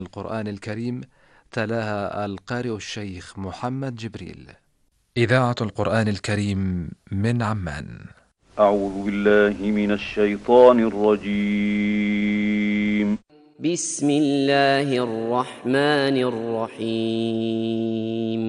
القرآن الكريم تلاها القارئ الشيخ محمد جبريل. إذاعة القرآن الكريم من عمان. أعوذ بالله من الشيطان الرجيم. بسم الله الرحمن الرحيم.